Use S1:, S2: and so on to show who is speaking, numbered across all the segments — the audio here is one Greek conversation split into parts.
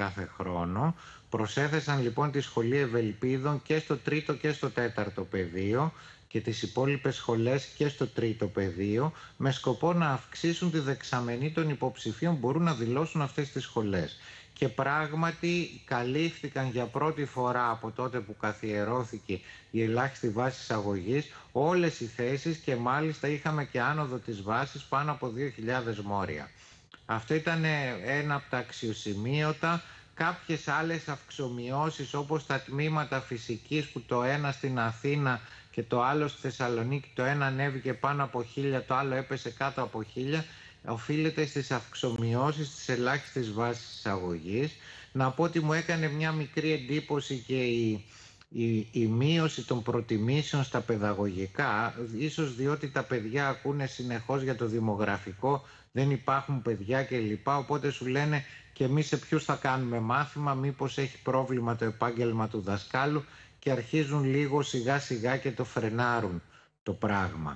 S1: κάθε χρόνο. Προσέθεσαν λοιπόν τη σχολή Ευελπίδων και στο 3ο και στο 4ο πεδίο και τις υπόλοιπες σχολές και στο 3ο πεδίο, με σκοπό να αυξήσουν τη δεξαμενή των υποψηφίων που μπορούν να δηλώσουν αυτές τις σχολές. Και πράγματι καλύφθηκαν για πρώτη φορά από τότε που καθιερώθηκε η ελάχιστη βάση εισαγωγής όλες οι θέσεις και μάλιστα είχαμε και άνοδο της βάσης πάνω από 2.000 μόρια. Αυτό ήταν ένα από τα αξιοσημείωτα. Κάποιες άλλες αυξομοιώσεις όπως τα τμήματα φυσικής που το ένα στην Αθήνα και το άλλο στη Θεσσαλονίκη, το ένα ανέβηκε πάνω από 1.000, το άλλο έπεσε κάτω από 1.000, οφείλεται στις αυξομοιώσεις της ελάχιστης βάσης εισαγωγής. Να πω ότι μου έκανε μια μικρή εντύπωση και η μείωση των προτιμήσεων στα παιδαγωγικά, ίσως διότι τα παιδιά ακούνε συνεχώς για το δημογραφικό, δεν υπάρχουν παιδιά κλπ. Οπότε σου λένε και εμείς σε ποιους θα κάνουμε μάθημα, μήπως έχει πρόβλημα το επάγγελμα του δασκάλου και αρχίζουν λίγο σιγά σιγά και το φρενάρουν το πράγμα.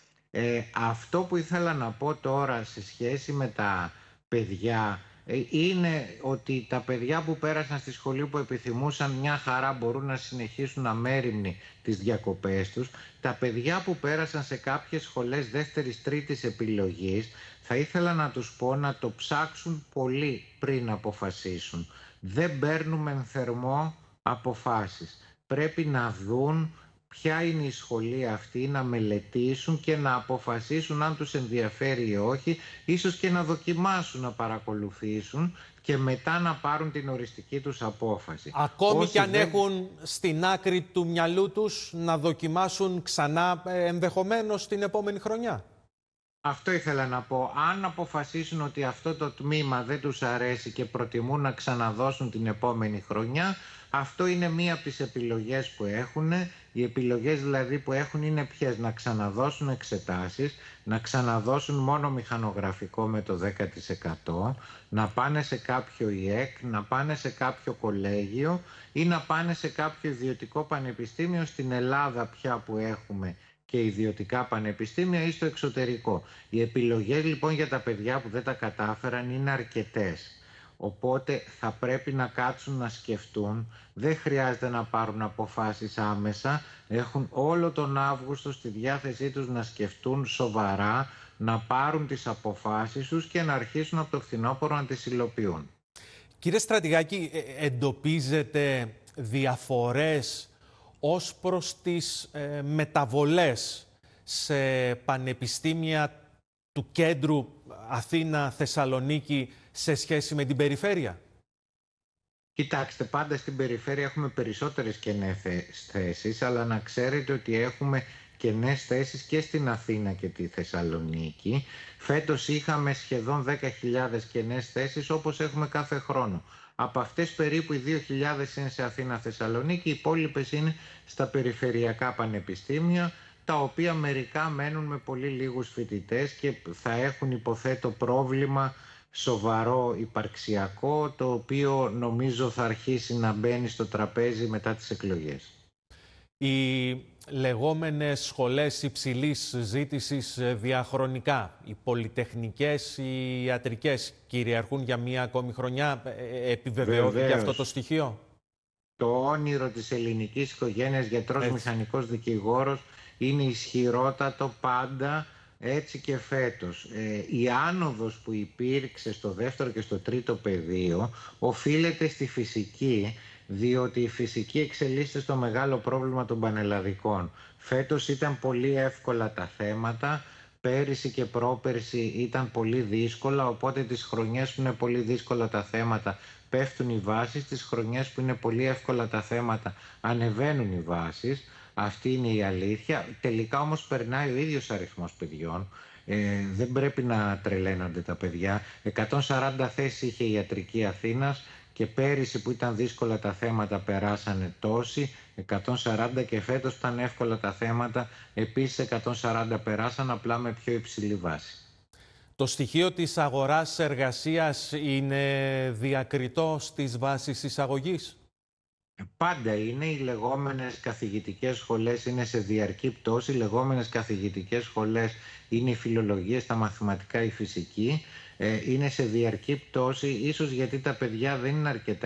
S1: Αυτό που ήθελα να πω τώρα σε σχέση με τα παιδιά είναι ότι τα παιδιά που πέρασαν στη σχολή που επιθυμούσαν μια χαρά μπορούν να συνεχίσουν αμέριμνοι τις διακοπές τους. Τα παιδιά που πέρασαν σε κάποιες σχολές δεύτερης τρίτης επιλογής θα ήθελα να τους πω να το ψάξουν πολύ πριν αποφασίσουν. Δεν παίρνουμε εν θερμό αποφάσεις. Πρέπει να δουν ποια είναι η σχολή αυτή, να μελετήσουν και να αποφασίσουν αν τους ενδιαφέρει ή όχι, ίσως και να δοκιμάσουν να παρακολουθήσουν και μετά να πάρουν την οριστική τους απόφαση.
S2: Ακόμη και αν έχουν στην άκρη του μυαλού τους να δοκιμάσουν ξανά ενδεχομένως την επόμενη χρονιά.
S1: Αυτό ήθελα να πω. Αν αποφασίσουν ότι αυτό το τμήμα δεν τους αρέσει και προτιμούν να ξαναδώσουν την επόμενη χρονιά, αυτό είναι μία από τις επιλογές που έχουν. Οι επιλογές δηλαδή που έχουν είναι ποιες? Να ξαναδώσουν εξετάσεις, να ξαναδώσουν μόνο μηχανογραφικό με το 10%, να πάνε σε κάποιο ΙΕΚ, να πάνε σε κάποιο κολέγιο ή να πάνε σε κάποιο ιδιωτικό πανεπιστήμιο στην Ελλάδα πια που έχουμε και ιδιωτικά πανεπιστήμια ή στο εξωτερικό. Οι επιλογές λοιπόν για τα παιδιά που δεν τα κατάφεραν είναι αρκετές. Οπότε θα πρέπει να κάτσουν να σκεφτούν, δεν χρειάζεται να πάρουν αποφάσεις άμεσα, έχουν όλο τον Αύγουστο στη διάθεσή τους να σκεφτούν σοβαρά, να πάρουν τις αποφάσεις τους και να αρχίσουν από το φθινόπωρο να τις υλοποιούν.
S2: Κύριε Στρατηγάκη, εντοπίζετε διαφορές ως προς τις μεταβολές σε πανεπιστήμια του κέντρου Αθήνα-Θεσσαλονίκη σε σχέση με την περιφέρεια?
S1: Κοιτάξτε, πάντα στην περιφέρεια έχουμε περισσότερες κενές θέσεις, αλλά να ξέρετε ότι έχουμε κενές θέσεις και στην Αθήνα και τη Θεσσαλονίκη. Φέτος είχαμε σχεδόν 10.000 κενές θέσεις όπως έχουμε κάθε χρόνο. Από αυτές περίπου οι 2.000 είναι σε Αθήνα-Θεσσαλονίκη, οι υπόλοιπες είναι στα περιφερειακά πανεπιστήμια, τα οποία μερικά μένουν με πολύ λίγους φοιτητές και θα έχουν, υποθέτω, πρόβλημα σοβαρό υπαρξιακό, το οποίο νομίζω θα αρχίσει να μπαίνει στο τραπέζι μετά τις εκλογές.
S2: Οι λεγόμενες σχολές υψηλής ζήτησης διαχρονικά, οι πολυτεχνικές, οι ιατρικές, κυριαρχούν για μία ακόμη χρονιά? Επιβεβαιώθηκε αυτό το στοιχείο?
S1: Το όνειρο της ελληνικής οικογένειας γιατρός, μηχανικός, δικηγόρος είναι ισχυρότατο πάντα, έτσι και φέτος. Η άνοδος που υπήρξε στο δεύτερο και στο τρίτο πεδίο οφείλεται στη φυσική, διότι η φυσική εξελίσσεται στο μεγάλο πρόβλημα των πανελλαδικών. Φέτος ήταν πολύ εύκολα τα θέματα, πέρυσι και πρόπερσι ήταν πολύ δύσκολα, οπότε τις χρονιές που είναι πολύ δύσκολα τα θέματα πέφτουν οι βάσεις, τις χρονιές που είναι πολύ εύκολα τα θέματα ανεβαίνουν οι βάσεις. Αυτή είναι η αλήθεια. Τελικά όμως περνάει ο ίδιος αριθμός παιδιών. Δεν πρέπει να τρελαίνονται τα παιδιά. 140 θέσεις είχε η ιατρική Αθήνας και πέρυσι που ήταν δύσκολα τα θέματα περάσανε τόσοι, 140, και φέτος ήταν εύκολα τα θέματα, επίσης 140 περάσαν, απλά με πιο υψηλή βάση.
S2: Το στοιχείο της αγοράς εργασίας είναι διακριτό στις βάσεις εισαγωγής?
S1: Πάντα είναι. Οι λεγόμενες καθηγητικές σχολές είναι σε διαρκή πτώση. Οι λεγόμενες καθηγητικές σχολές είναι οι φιλολογίες, τα μαθηματικά, η φυσική. Είναι σε διαρκή πτώση, ίσως γιατί τα παιδιά δεν είναι αρκετά